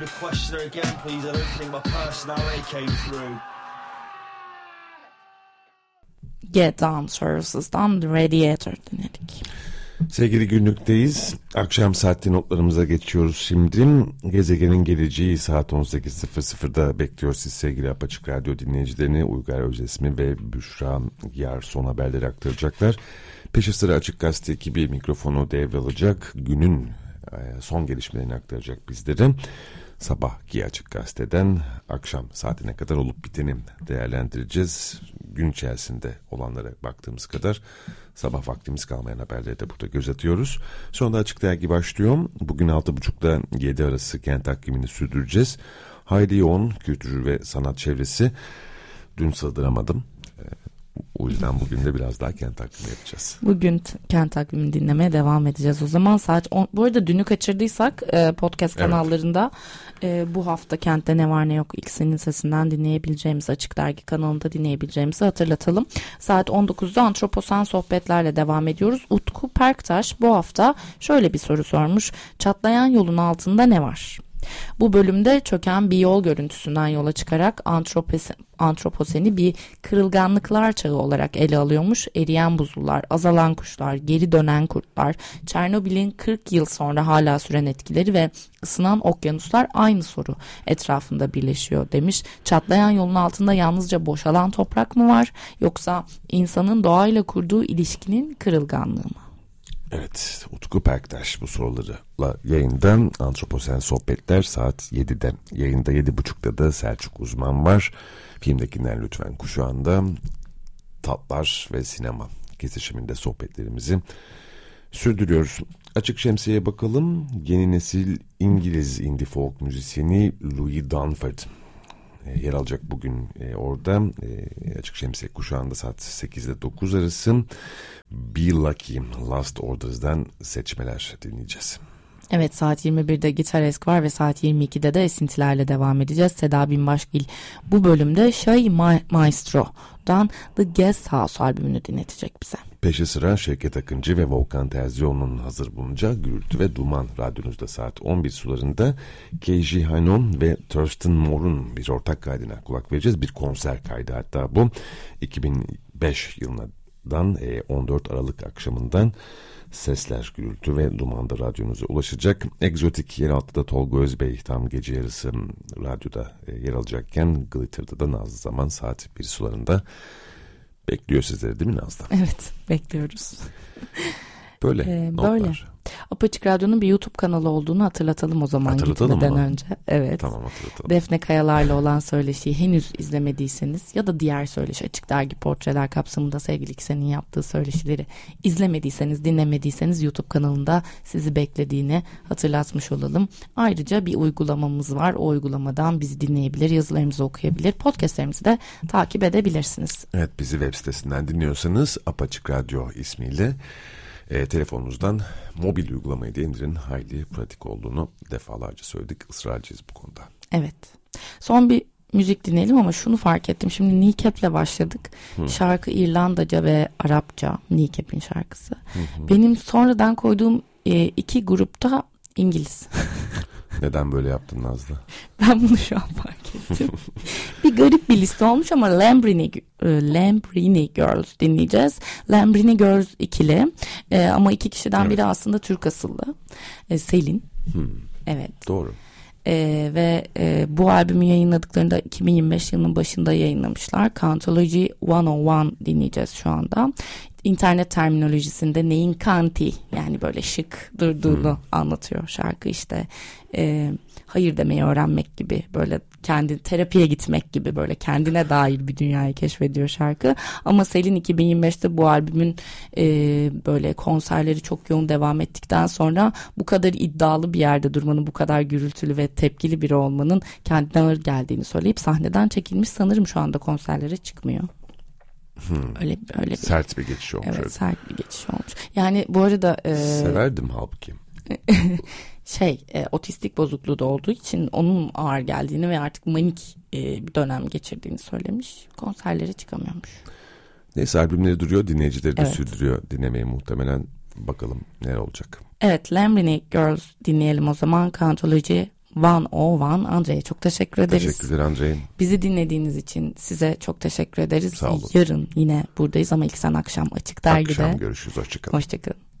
the questioner again, please. I don't think my personality came through. Get Down Services'dan The Radiator dinledik. Sevgili Günlük'teyiz. Akşam saatli notlarımıza geçiyoruz şimdi. Gezegenin geleceği saat 18.00'da bekliyor siz sevgili Apaçık Radyo dinleyicilerini. Uygar Özesmi ve Büşra Yar son haberleri aktaracaklar. Peşi sıra Açık Gazete ekibi mikrofonu devralacak. Günün son gelişmelerini aktaracak bizlere. Sabahki Açık Gazete'den akşam saatine kadar olup biteni değerlendireceğiz. Gün içerisinde olanlara baktığımız kadar sabah vaktimiz kalmayan haberleri de burada göz atıyoruz. Sonra da Açık Dergi başlıyor. Bugün 6.30'da 7 arası kent takvimini sürdüreceğiz. Hayli yoğun kültür ve sanat çevresi. Dün sığdıramadım. O yüzden bugün de biraz daha kent takvimi yapacağız. Bugün kent takvimini dinlemeye devam edeceğiz o zaman. Saat 10. Bu arada dünü kaçırdıysak podcast kanallarında bu hafta Kentte Ne Var Ne Yok X'inin sesinden dinleyebileceğimiz, Açık Dergi kanalında dinleyebileceğimizi hatırlatalım. Saat 19'da Antroposen sohbetlerle devam ediyoruz. Utku Perktaş bu hafta şöyle bir soru sormuş. Çatlayan yolun altında ne var? Bu bölümde çöken bir yol görüntüsünden yola çıkarak antroposeni bir kırılganlıklar çağı olarak ele alıyormuş. Eriyen buzullar, azalan kuşlar, geri dönen kurtlar, Çernobil'in 40 yıl sonra hala süren etkileri ve ısınan okyanuslar aynı soru etrafında birleşiyor demiş. Çatlayan yolun altında yalnızca boşalan toprak mı var, yoksa insanın doğayla kurduğu ilişkinin kırılganlığı mı? Evet, Utku Perktaş bu sorularla yayından. Antroposen sohbetler saat 7'de. Yayında 7.30'da da Selçuk Uzman var. Filmdekinden lütfen kuşağında tatlar ve sinema kesişiminde sohbetlerimizi sürdürüyoruz. Açık Şemsiye'ye bakalım. Yeni nesil İngiliz indie folk müzisyeni Louis Dunford yer alacak bugün orada. Açık Şemsiye kuşağında saat 8'de 9 arası Be Lucky Last Orders'dan seçmeler dinleyeceğiz. Evet, saat 21'de Gitaresk var ve saat 22'de de esintilerle devam edeceğiz. Seda Binbaşgil bu bölümde Şahi Maestro'dan The Guest House albümünü dinletecek bize. Peşi sıra Şevket Akıncı ve Volkan Terzioğlu'nun hazır bulunacağı Gürültü ve Duman radyonuzda saat 11 sularında Keiji Hanon ve Thurston Moore'un bir ortak kaydına kulak vereceğiz. Bir konser kaydı hatta bu 2005 yılından 14 Aralık akşamından Sesler, Gürültü ve Duman'da radyonuza ulaşacak. Egzotik Yeraltı'da Tolga Özbey tam gece yarısı radyoda yer alacakken Glitter'da da Nazlı Zaman saat 1 sularında bekliyor sizleri, değil mi Nazlı? Evet, bekliyoruz. Böyle notlar. Böyle. Apaçık Radyo'nun bir YouTube kanalı olduğunu hatırlatalım o zaman gitmeden önce. Evet. Tamam, hatırlatalım. Defne Kayalar'la olan söyleşiyi henüz izlemediyseniz ya da diğer söyleşi Açık Dergi Portreler kapsamında sevgili Kisen'in yaptığı söyleşileri izlemediyseniz, dinlemediyseniz YouTube kanalında sizi beklediğini hatırlatmış olalım. Ayrıca bir uygulamamız var. O uygulamadan bizi dinleyebilir, yazılarımızı okuyabilir, podcastlerimizi de takip edebilirsiniz. Evet, bizi web sitesinden dinliyorsanız Apaçık Radyo ismiyle telefonunuzdan mobil uygulamayı da indirin. Hayli pratik olduğunu defalarca söyledik. Israrcıyız bu konuda. Evet. Son bir müzik dinleyelim ama şunu fark ettim. Şimdi Kneecap'le başladık. Şarkı İrlandaca ve Arapça. Kneecap'in şarkısı. Benim sonradan koyduğum iki grupta İngiliz. Neden böyle yaptın Nazlı? Ben bunu şu an fark ettim. Bir garip bir liste olmuş ama Lambrini Girls dinleyeceğiz. Lambrini Girls ikili ama iki kişiden biri aslında Türk asıllı. Selin. Evet. Doğru. Ve bu albümü yayınladıklarında 2025 yılının başında yayınlamışlar. Cantology 101 dinleyeceğiz şu anda. İnternet terminolojisinde neyin kanti, yani böyle şık durduğunu anlatıyor şarkı işte. Hayır demeyi öğrenmek gibi, böyle kendi terapiye gitmek gibi, böyle kendine dair bir dünyayı keşfediyor şarkı. Ama Selin 2025'te bu albümün böyle konserleri çok yoğun devam ettikten sonra bu kadar iddialı bir yerde durmanın, bu kadar gürültülü ve tepkili biri olmanın kendine ağır geldiğini söyleyip sahneden çekilmiş, sanırım şu anda konserlere çıkmıyor. Öyle bir sert bir geçiş olmuş. Evet, sert bir geçiş olmuş. Yani bu arada severdim halbuki. Otistik bozukluğu da olduğu için onun ağır geldiğini ve artık manik bir dönem geçirdiğini söylemiş. Konserlere çıkamıyormuş. Neyse, albümleri duruyor, dinleyicileri de sürdürüyor dinlemeyi muhtemelen. Bakalım neler olacak. Evet, Lambrini Girls dinleyelim o zaman. Cantology 101 Andrei'ye çok teşekkür ederiz. Teşekkürler Andrei. Bizi dinlediğiniz için size çok teşekkür ederiz. Sağ olun. Yarın yine buradayız ama ilk sen akşam Açık Dergi'de. Akşam görüşürüz. Hoşçakalın. Hoşçakalın.